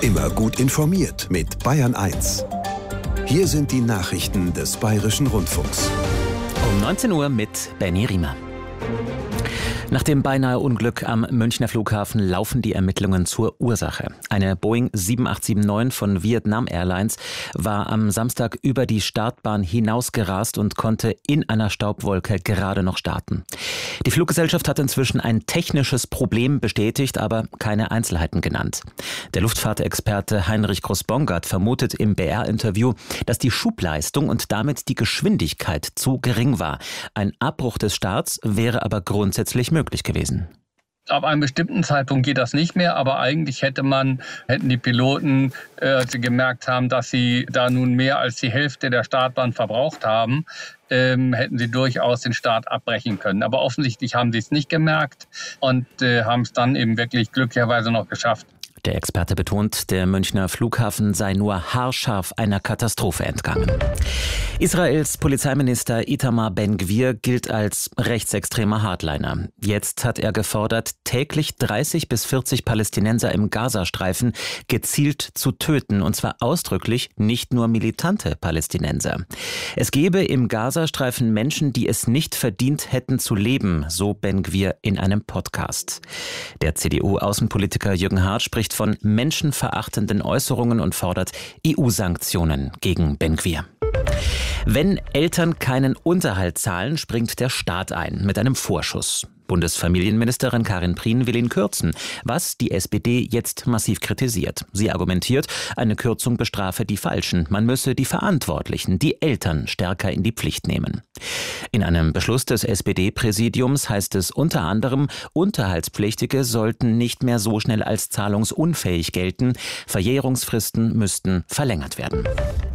Immer gut informiert mit Bayern 1. Hier sind die Nachrichten des Bayerischen Rundfunks. Um 19 Uhr mit Benny Riemer. Nach dem beinahe Unglück am Münchner Flughafen laufen die Ermittlungen zur Ursache. Eine Boeing 7879 von Vietnam Airlines war am Samstag über die Startbahn hinausgerast und konnte in einer Staubwolke gerade noch starten. Die Fluggesellschaft hat inzwischen ein technisches Problem bestätigt, aber keine Einzelheiten genannt. Der Luftfahrtexperte Heinrich Groß-Bongard vermutet im BR-Interview, dass die Schubleistung und damit die Geschwindigkeit zu gering war. Ein Abbruch des Starts wäre aber grundsätzlich möglich gewesen. Ab einem bestimmten Zeitpunkt geht das nicht mehr, aber eigentlich hätten die Piloten, als sie gemerkt haben, dass sie da nun mehr als die Hälfte der Startbahn verbraucht haben, hätten sie durchaus den Start abbrechen können. Aber offensichtlich haben sie es nicht gemerkt und haben es dann eben wirklich glücklicherweise noch geschafft. Der Experte betont, der Münchner Flughafen sei nur haarscharf einer Katastrophe entgangen. Israels Polizeiminister Itamar Ben-Gvir gilt als rechtsextremer Hardliner. Jetzt hat er gefordert, täglich 30 bis 40 Palästinenser im Gazastreifen gezielt zu töten, und zwar ausdrücklich nicht nur militante Palästinenser. Es gebe im Gazastreifen Menschen, die es nicht verdient hätten zu leben, so Ben-Gvir in einem Podcast. Der CDU-Außenpolitiker Jürgen Hart spricht von menschenverachtenden Äußerungen und fordert EU-Sanktionen gegen Ben-Gvir. Wenn Eltern keinen Unterhalt zahlen, springt der Staat ein mit einem Vorschuss. Bundesfamilienministerin Karin Prien will ihn kürzen, was die SPD jetzt massiv kritisiert. Sie argumentiert, eine Kürzung bestrafe die Falschen. Man müsse die Verantwortlichen, die Eltern, stärker in die Pflicht nehmen. In einem Beschluss des SPD-Präsidiums heißt es unter anderem, Unterhaltspflichtige sollten nicht mehr so schnell als zahlungsunfähig gelten. Verjährungsfristen müssten verlängert werden.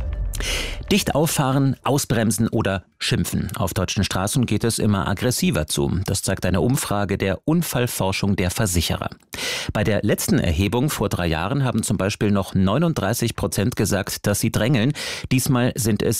Dicht auffahren, ausbremsen oder schimpfen. Auf deutschen Straßen geht es immer aggressiver zu. Das zeigt eine Umfrage der Unfallforschung der Versicherer. Bei der letzten Erhebung vor 3 Jahren haben zum Beispiel noch 39% gesagt, dass sie drängeln. Diesmal sind es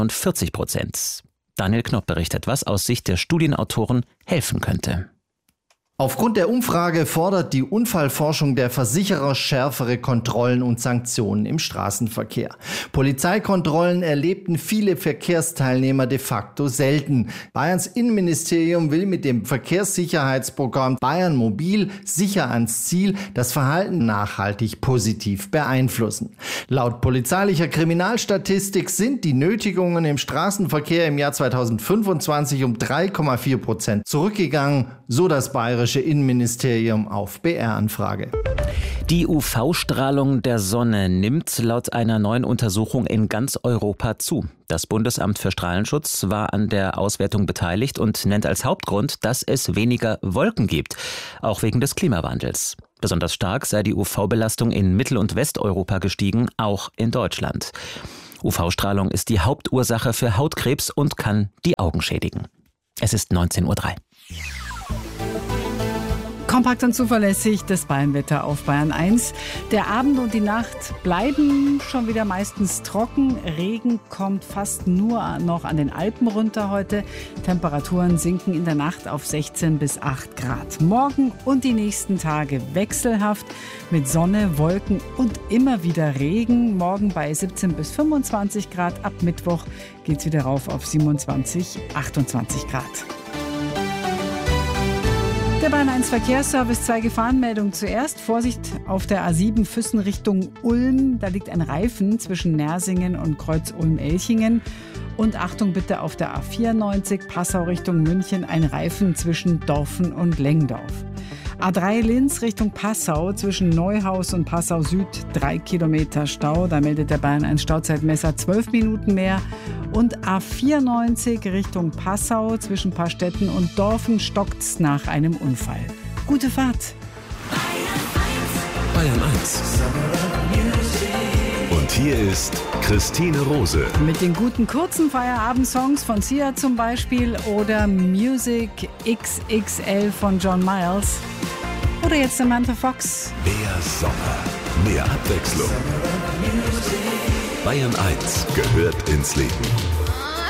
47%. Daniel Knopp berichtet, was aus Sicht der Studienautoren helfen könnte. Aufgrund der Umfrage fordert die Unfallforschung der Versicherer schärfere Kontrollen und Sanktionen im Straßenverkehr. Polizeikontrollen erlebten viele Verkehrsteilnehmer de facto selten. Bayerns Innenministerium will mit dem Verkehrssicherheitsprogramm Bayern Mobil sicher ans Ziel das Verhalten nachhaltig positiv beeinflussen. Laut polizeilicher Kriminalstatistik sind die Nötigungen im Straßenverkehr im Jahr 2025 um 3,4% zurückgegangen, so das Bayerische Innenministerium auf BR-Anfrage. Die UV-Strahlung der Sonne nimmt laut einer neuen Untersuchung in ganz Europa zu. Das Bundesamt für Strahlenschutz war an der Auswertung beteiligt und nennt als Hauptgrund, dass es weniger Wolken gibt, auch wegen des Klimawandels. Besonders stark sei die UV-Belastung in Mittel- und Westeuropa gestiegen, auch in Deutschland. UV-Strahlung ist die Hauptursache für Hautkrebs und kann die Augen schädigen. Es ist 19:03 Uhr. Kompakt und zuverlässig das Bayernwetter auf Bayern 1. Der Abend und die Nacht bleiben schon wieder meistens trocken. Regen kommt fast nur noch an den Alpen runter heute. Temperaturen sinken in der Nacht auf 16 bis 8 Grad. Morgen und die nächsten Tage wechselhaft mit Sonne, Wolken und immer wieder Regen. Morgen bei 17 bis 25 Grad. Ab Mittwoch geht es wieder rauf auf 27, 28 Grad. Der Bayern 1 Verkehrsservice, 2 Gefahrenmeldungen zuerst. Vorsicht auf der A7 Füssen Richtung Ulm. Da liegt ein Reifen zwischen Nersingen und Kreuz Ulm-Elchingen. Und Achtung bitte auf der A94 Passau Richtung München. Ein Reifen zwischen Dorfen und Lengdorf. A3 Linz Richtung Passau zwischen Neuhaus und Passau Süd 3 Kilometer Stau. Da meldet der Bayern 1 Stauzeitmesser 12 Minuten mehr. Und A94 Richtung Passau zwischen Paarstetten und Dorfen stockt's nach einem Unfall. Gute Fahrt. Bayern 1. Und hier ist Christine Rose. Mit den guten kurzen Feierabendsongs von Sia zum Beispiel oder Music XXL von John Miles. Oder jetzt Samantha Fox. Mehr Sommer, mehr Abwechslung. Bayern 1 gehört ins Leben.